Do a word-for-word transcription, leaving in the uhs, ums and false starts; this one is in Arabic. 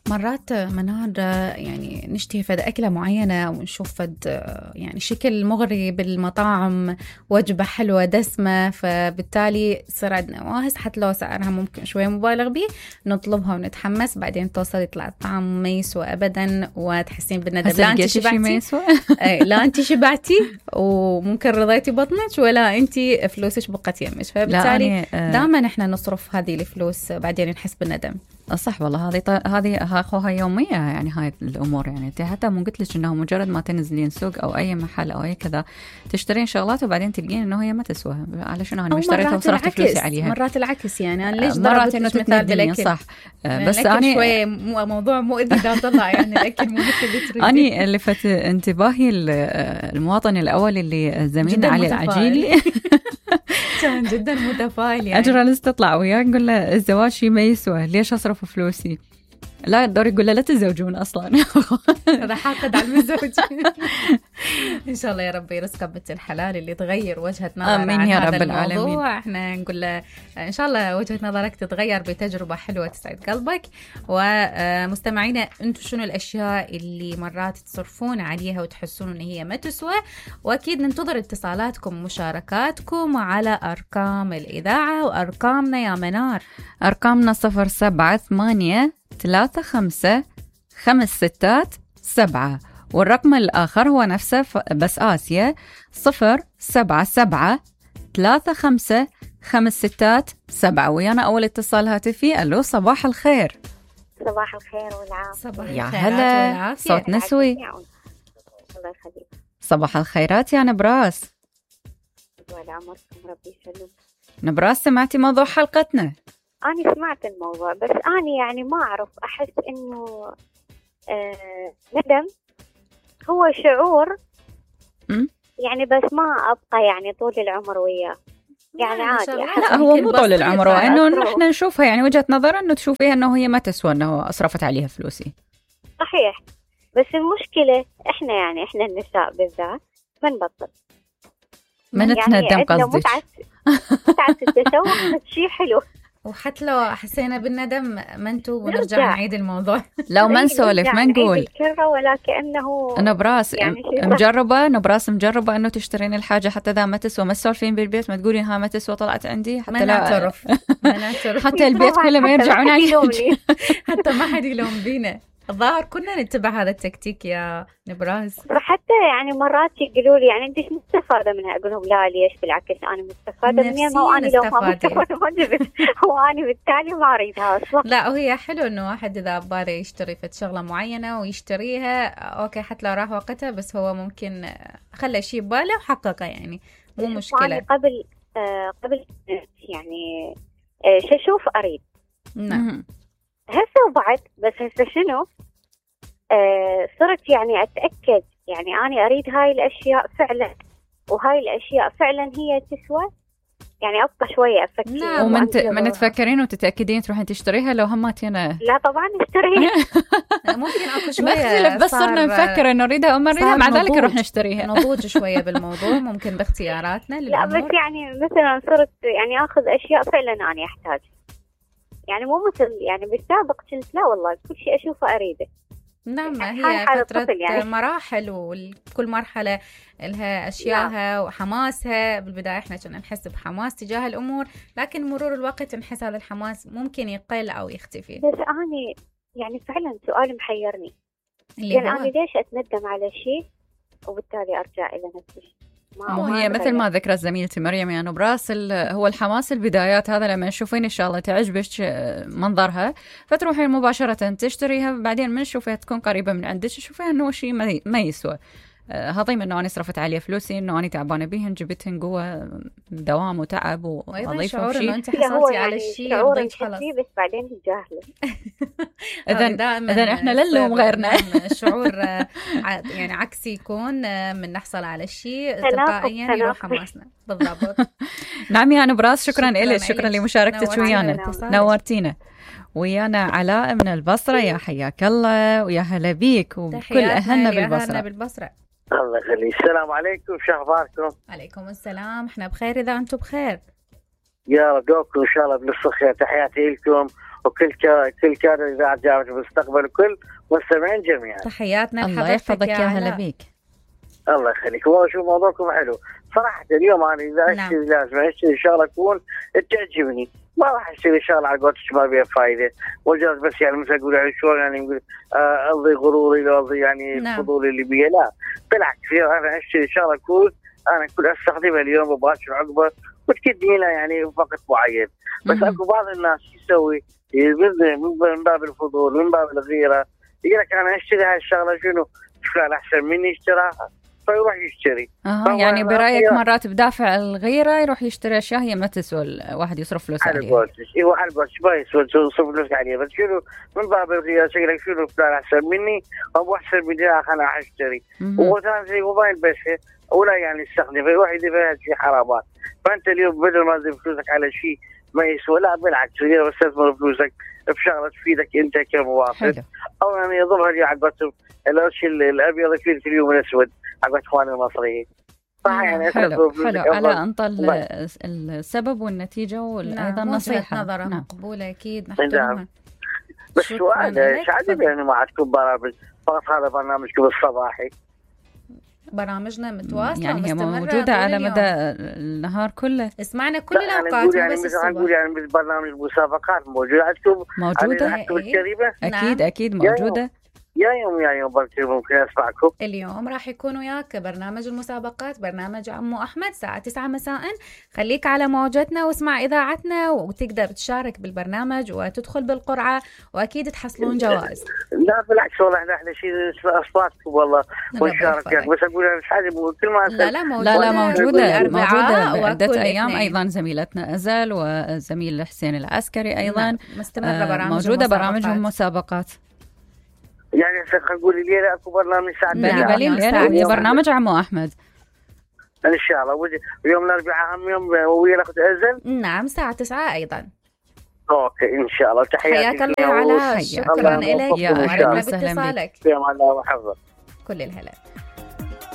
مرات منار يعني نشتهي فد أكلة معينة ونشوف فد يعني شكل مغري بالمطاعم، وجبة حلوة دسمة، فبالتالي صار عندنا واهس حتى لو سعرها ممكن شوية مبالغ به نطلبها ونتحمس، بعدين توصل يطلع الطعم ما يسوى أبدا وتحسين بالندم. لا أنت شبعتي لا أنت شبعتي وممكن رضيتي بطنك، ولا أنت فلوسك بقت يمش، فبالتالي دائما إحنا نصرف هذه الفلوس بعدين نحس بالندم. صح والله. هذه ط... هذه اخوها يوميه يعني هاي الامور. يعني انت حتى مو قلت لك انه مجرد ما تنزلين سوق او اي محل او اي كذا تشترين شغلات وبعدين تلقين انه هي ما تسوى. علشان انا اشتريتها وصرفت فلوسي عليها. مرات العكس يعني انا ليش مرات انه مثال بالاكل صح. بس انا شويه مو موضوع مؤذي لا طلع يعني الاكل مو مثل اني اللي فت انتباهي المواطن الاول اللي زميلنا علي العجيلي كان جدا متفائل يعني. اجرى تطلع وياه نقول له الزواج شيء ما يسوى، ليش اصرف فلوسي؟ لا الدور يقول له لا تتزوجون اصلا. هذا حاقد على المزوج. ان شاء الله يا رب يرزقه بنت الحلال اللي تغير وجهه نظر امين عن يا هذا رب الموضوع. العالمين. احنا نقول له ان شاء الله وجهه نظرك تتغير بتجربه حلوه تسعد قلبك. ومستمعينا انتم شنو الاشياء اللي مرات تصرفون عليها وتحسون ان هي ما تسوى؟ واكيد ننتظر اتصالاتكم ومشاركاتكم على ارقام الاذاعه وارقامنا يا منار. ارقامنا صفر سبعة ثمانية ثلاثة خمسة خمس ستات سبعة، والرقم الآخر هو نفسه بس آسيا صفر سبعة سبعة ثلاثة خمسة خمس ستات سبعة. ويانا أول اتصال هاتفي. ألو صباح الخير. صباح الخير والعافية. صباح يا هلا صوت نسوي. الله يخليك. صباح الخيرات يا نبراس. ولا عمركم ربي يسلم. نبراس سمعتي موضوع حلقتنا؟ أنا سمعت الموضوع بس أنا يعني ما أعرف، أحس إنه آه ندم هو شعور م? يعني بس ما أبقى يعني طول العمر وياه يعني عادي. لا هو مو طول العمر، وإنه نحن نشوفها يعني وجهة نظر إنه تشوفيها إنه هي ما تسوى إنه أصرفت عليها فلوسي. صحيح، بس المشكلة إحنا يعني إحنا النساء بالذات بنبطل ما نتندم قصدك. متعة متعة التسوق شيء حلو، وحتى لو حسينا بالندم ما نتوب ونرجع نعيد الموضوع. لو ما نسولف ما نقول ولا كأنه نبراس يعني مجربة. نبراس مجربة انه تشترين الحاجة حتى اذا ما تسوى، ما تسولفين بالبيت ما تقولين ها ما تسوى طلعت عندي حتى ما نعترف. ما نعترف حتى البيت كله ما يرجعون عليهم. حتى ما حد يلوم بينا. الظاهر كنا نتبع هذا التكتيك يا نبراس. حتى يعني مرات يقولوا لي يعني انت مش مستفاده منها، اقول لهم لا ليش بالعكس انا مستفاده منها. ما انا لو ما مستفاده ما جبت هو انا بالتالي ما اريدها اصلا. لا وهي حلو انه واحد اذا بباله يشتري فت شغله معينه ويشتريها اوكي حتى لو راح وقتها، بس هو ممكن خلى شيء بباله وحققه يعني مو مشكله. قبل آه قبل يعني آه شو اشوف اريد. نعم هسه وبعد بس هسه شنو آه صرت يعني أتأكد يعني أنا أريد هاي الأشياء فعلا، وهاي الأشياء فعلا هي تسوى. يعني أبقى شوية أفكر. نعم. ومن ت... من تفكرين وتتأكدين تروحين تشتريها لو هماتينا؟ لا طبعا اشتريها. ممكن أكو شوية بس صرنا نفكر إنه نريدها أو ما نريدها، مع ذلك نروح نشتريها. نضوج شوية بالموضوع ممكن باختياراتنا لا بس يعني مثلا صرت يعني أخذ أشياء فعلا أنا أحتاج، يعني مو مثل يعني بالسابق كنت لا والله كل شيء أشوفه أريده. نعم هي فترة يعني. مراحل وكل مرحلة لها أشياءها نعم. وحماسها. بالبداية إحنا كنا نحس بحماس تجاه الأمور، لكن مرور الوقت نحس هذا الحماس ممكن يقل أو يختفي. بس أنا يعني فعلا سؤال محيرني، يعني أنا ليش أتندم على شيء وبالتالي أرجع إلى نفسي؟ مو هي مثل ما ذكرت زميلتي مريم يا نبراس، هو الحماس البدايات هذا لما تشوفين إن شاء الله تعجبك منظرها فتروحين مباشرة تشتريها، بعدين من تشوفيها تكون قريبة من عندك تشوفيها إنه شيء ما يسوى. هضيم إنه أنا صرفت عليه فلوسي، إنه أنا تعبانة بيهن جبتهن قوة دوام وتعب وأضيفهم شيء. إنه أنت حصلتي على الشيء شعور خلاص بس بعدين تجاهله. إذن إذن إحنا للوم غيرنا. الشعور يعني عكسي يكون من نحصل على الشيء تلقائيا يروح حماسنا. بالضبط. نعم يا نبراس شكرا لك، شكرا لمشاركتك ويانا، نورتينا. ويانا علاء من البصرة، يا حياك الله ويا هلا بيك وكل أهلنا بالبصرة. بالبصرة. الله يخليك. السلام عليكم، شو أخباركم؟ عليكم السلام، احنا بخير إذا أنتم بخير. يا رب دوكم إن شاء الله بنص خير. تحياتي لكم وكل كا... كل كادر إذاعة جامعة المستقبل وكل مستمعين جميعا. تحياتنا الله لحضرتك يحفظك يا يا هلا هلا بيك. الله يخليك. هو شو موضوعكم حلو صراحة. اليوم أنا إذا نعم. أشتري لازم أشتري شغلة تكون تعجبني، ما راح أشتري شغلة على قولتك ما بيها فايدة وجاز بس يعني مثل أقول يعني شلون يعني يقول آه أرضي غروري لو أرضي يعني نعم. فضولي اللي بيها. لا بالعكس، أنا أشتري شغلة تكون أنا كل أستخدمها اليوم وباكر عقبه وتكدني لها يعني وقت معين. بس أكو بعض الناس يسوي من باب الفضول من باب الغيرة يقول لك أنا أشتري هاي الشغلة شنو فلان أحسن مني اشتراها فيروح يشتري. اه يعني برايك مرات بدافع الغيره يروح يشتري اشياء هي ما تسوى الواحد يصرف فلوس عليها. على قولتك ايوه على قولتك ما يسوى يصرف فلوس عليها، بس شنو من باب الغيره شكلك شنو فلان احسن مني او احسن مني انا راح اشتري. وثاني شيء موبايل بس ولا يعني يستخدم فيروح يدفع في حرامات. فانت اليوم بدل ما تدفع فلوسك على شيء ما يسوى لا بالعكس استثمر فلوسك بشغله تفيدك انت كمواطن. او يعني يظهر لي على قولتهم القرش الابيض يفيد في اليوم الاسود على اخواننا المصريين. يعني حلو حلو على انطل السبب والنتيجه وايضا نصيحه نظره نعم. مقبوله اكيد نحترمها. بس سؤال ايش عجب يعني ما عندكم برامج فقط هذا برنامجكم الصباحي؟ برامجنا متواصله يعني هي موجوده على مدى النهار كله، اسمعنا كل الاوقات يعني بس مثلا نقول يعني برنامج المسابقات موجود عندكم موجوده الكريمه اكيد اكيد موجوده يا يوم يا يوم بركي ممكن اسمعكم. اليوم راح يكون وياك برنامج المسابقات برنامج عمو احمد الساعه تسعة مساء. خليك على موجتنا واسمع اذاعتنا وتقدر تشارك بالبرنامج وتدخل بالقرعه واكيد تحصلون جوائز. لا بالعكس والله احنا احنا شيء اصواتكم والله ونشارك يعني بس اقول انا مش حاجه كل ما لا لا موجوده لا لا موجوده موجوده عده ايام اثنين. ايضا زميلتنا ازل وزميل حسين العسكري ايضا مستمره برامج موجوده برامجهم مسابقات. يعني نقول لي اكو برنامج ساعه بلي بلي برنامج عمو احمد ان شاء الله. ويوم الاربعاء هم يوم ويا الاخت ازل نعم الساعه تسعة ايضا. اوكي ان شاء الله. تحياتي حياك الله على شكرا لك يا اهلا وسهلا بك. باتصالك يا الله وحفظك. كل الهلا.